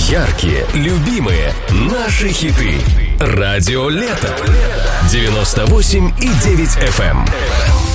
Яркие, любимые, наши хиты. Радио Лето. 98,9 FM.